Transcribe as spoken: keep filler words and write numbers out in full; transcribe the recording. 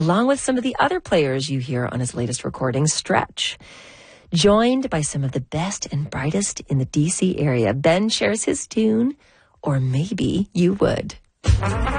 along with some of the other players you hear on his latest recording, Stretch. Joined by some of the best and brightest in the D C area, Ben shares his tune, Or Maybe You Would.